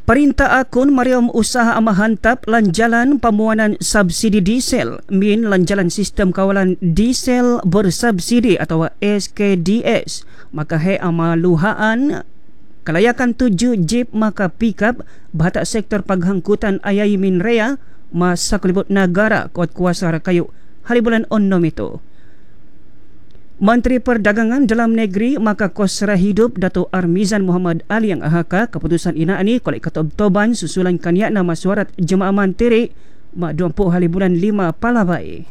Perintah akun mariam usaha amahantap lanjalan pamuanan subsidi diesel min lanjalan sistem kawalan diesel bersubsidi atau SKDS. Maka amaluhaan kelayakan 7 jeep maka pickup bahatak sektor paghangkutan ayai min rea masa kelibut negara kuat kuasa rakayu hari bulan onnom itu. Menteri Perdagangan Dalam Negeri maka Kosra Hidup Dato' Armizan Muhammad Ali yang AHK keputusan ina ni kolek katob-toban susulan kaniak nama suarat jemaah mantiri mak 20 hari bulan 5 Palabai.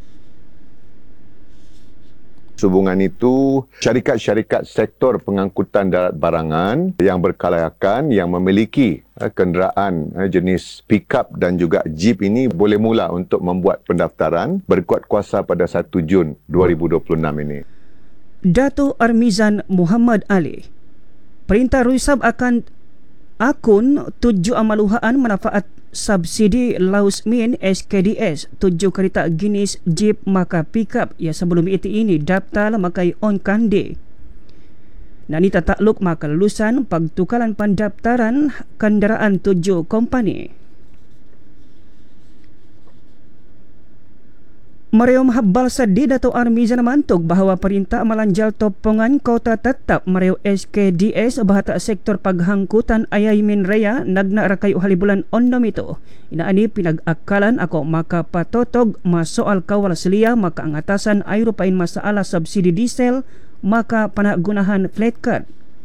Sehubungan itu, syarikat-syarikat sektor pengangkutan darat barangan yang berkelayakan yang memiliki kenderaan jenis pickup dan juga jeep ini boleh mula untuk membuat pendaftaran berkuat kuasa pada 1 Jun 2026 ini. Dato' Armizan Muhammad Ali, Perintah Rusab akan akun 7 amaluhaan manfaat subsidi Lausmin SKDS 7 kereta jenis jeep maka pickup yang sebelum itu ini daftar makai on kande. Nani takluk maka lulusan pagtukalan pendaftaran kenderaan 7 kompani. Mariam Habbal Sadi Dato' Armizan mantug bahawa perintah melanjal topongan kota tetap Mariam SKDS bahatak sektor paghangkutan ayai min raya nagna rakayu hali bulan onnom itu. Ina ani pinag-akalan ako maka patotog masoal kawal selia maka angatasan ay rupain masalah subsidi diesel maka panagunahan flat card.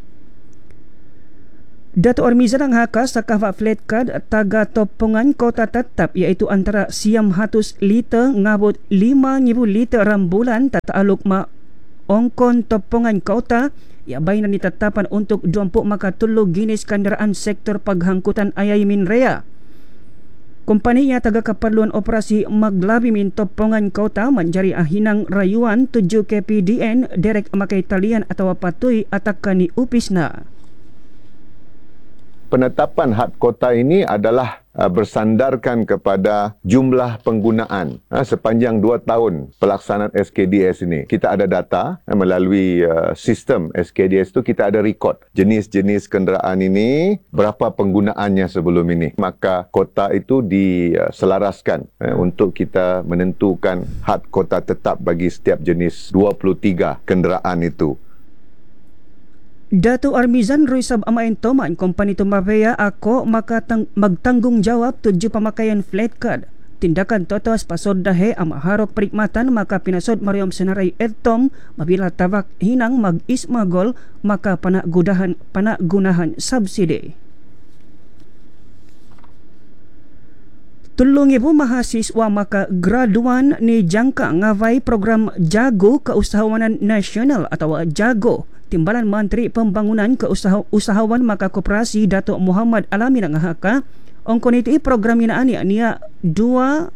Dato' Armizan ang haka sa kawa flat card taga topongan kota tetap iaitu antara 100 liter ngabot 5,000 liter rambulan tataaluk ma ongkon topongan kota ia bayi na nitatapan untuk 20 maka 3 jenis kenderaan sektor paghangkutan ayai min rea. Kompani yang taga keperluan operasi maglabi min topongan kota menjari ahinang rayuan 7 KPDN derek makai talian atau patui atakani upisna. Penetapan had kota ini adalah bersandarkan kepada jumlah penggunaan sepanjang 2 tahun pelaksanaan SKDS ini. Kita ada data melalui sistem SKDS itu kita ada rekod jenis-jenis kenderaan ini, berapa penggunaannya sebelum ini. Maka kota itu diselaraskan untuk kita menentukan had kota tetap bagi setiap jenis 23 kenderaan itu. Dato' Armizan Ruisab Amain Toman kompani Tumabaya ako maka magtanggung jawab 7 pemakaian flat card. Tindakan totos pasod dahe amaharok perikmatan maka pinasod Mariam Senaray Edtom mabila tabak hinang mag-ismagol maka panagunahan subsidi. 3,000 mahasiswa maka graduan ni jangka ngawai program Jago Keusahawanan Nasional atau Jago. Timbalan Menteri Pembangunan Keusahawan maka Koperasi Dato' Muhammad Alamin ang haka ongkon itu program inaan ania 2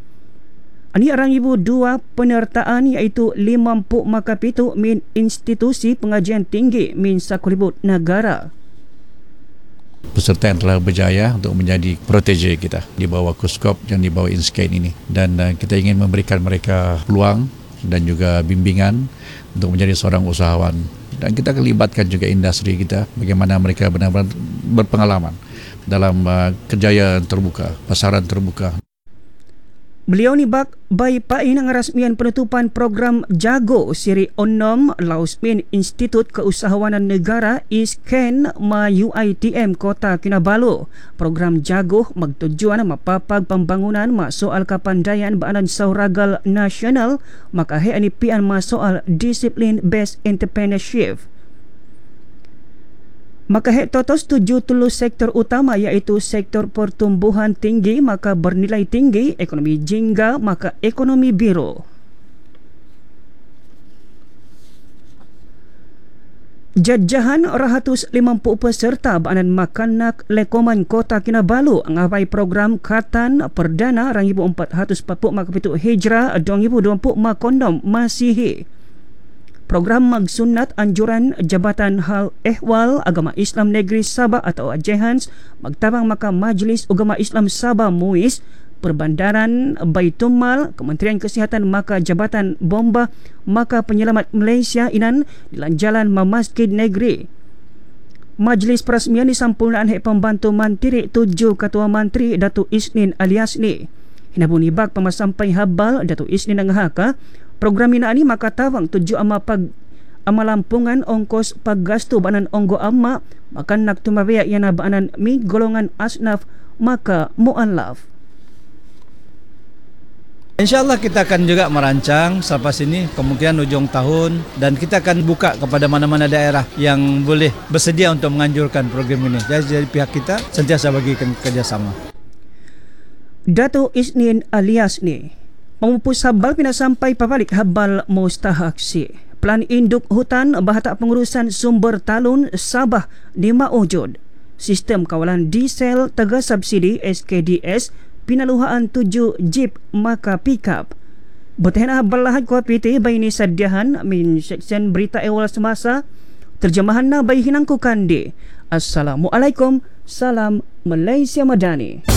penyertaan iaitu 50 maka pitu min institusi pengajian tinggi min sakulibut negara. Peserta yang telah berjaya untuk menjadi protege kita di bawah Kuskop yang di bawah Inscape ini, dan kita ingin memberikan mereka peluang dan juga bimbingan untuk menjadi seorang usahawan, dan kita akan libatkan juga industri kita bagaimana mereka benar-benar berpengalaman dalam kerjaya terbuka, pasaran terbuka. Beliau ni bayi pain ang rasmian penutupan program Jago Siri Onnom Lausmin Institut Keusahawanan Negara ISKEN ma UITM Kota Kinabalu. Program Jago magtujuan mapapag pembangunan ma soal kapandaian baanan sauragal nasional maka anipian ma soal discipline based entrepreneurship. Maka totos 7 sektor utama iaitu sektor pertumbuhan tinggi maka bernilai tinggi, ekonomi jingga maka ekonomi biru. Jajahan 150 peserta baanan makanak lekoman Kota Kinabalu ngabai program Khatan Perdana 1440 makapitu Hijrah 2020 makondom Masihi. Program magsunat anjuran Jabatan Hal Ehwal Agama Islam Negeri Sabah atau Jehans magtabang maka Majlis Agama Islam Sabah MUIS, Perbandaran Baitul Mal, Kementerian Kesihatan maka Jabatan Bomba maka Penyelamat Malaysia inan dilanjalan Masjid Negeri. Majlis Perasmian disampurnaan Hek Pembantu Mantiri 7 Ketua Mantri Datuk Isnin Aliasni. Hinabun ibak pemasampai habal Datuk Isnin Nanghaka. Program ina ni makatawang 7 amalampungan ongkos paggasto banan onggo amma makan nak tumabaya yana baanan mi golongan asnaf maka mu'allaf. InsyaAllah kita akan juga merancang selepas ini kemungkinan ujung tahun dan kita akan buka kepada mana-mana daerah yang boleh bersedia untuk menganjurkan program ini. Jadi pihak kita sentiasa bagikan kerjasama. Datuk Isnin Aliasni memupus habal pina sampai pabalik habal mustahaksi. Plan induk hutan bahata pengurusan sumber talun Sabah di maujud. Sistem kawalan diesel tega subsidi SKDS pinaluhaan 7 jeep maka pickup. Bertahan habal lahad kuapiti baini sadiahan min seksyen berita awal semasa terjemahan na bayi hinangku kandi. Assalamualaikum, salam Malaysia Madani.